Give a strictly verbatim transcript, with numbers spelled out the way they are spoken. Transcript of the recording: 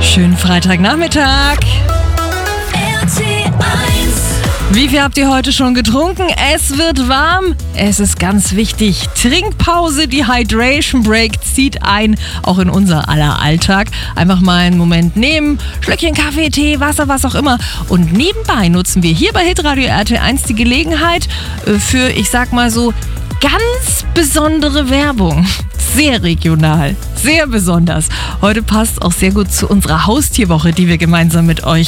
Schönen Freitagnachmittag. Wie viel habt ihr heute schon getrunken? Es wird warm. Es ist ganz wichtig. Trinkpause, die Hydration Break zieht ein, auch in unser aller Alltag. Einfach mal einen Moment nehmen, Schlückchen Kaffee, Tee, Wasser, was auch immer. Und nebenbei nutzen wir hier bei Hitradio R T eins die Gelegenheit für, ich sag mal so, ganz besondere Werbung. Sehr regional, sehr besonders. Heute passt auch sehr gut zu unserer Haustierwoche, die wir gemeinsam mit euch